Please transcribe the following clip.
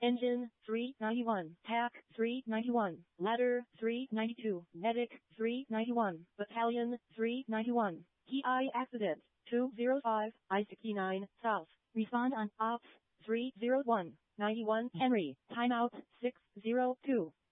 Engine 391, TAC 391, Ladder 392, Medic 391, Battalion 391. TI accident 205, I-69 South. Respond on Ops 301, 91 Henry. Timeout 602.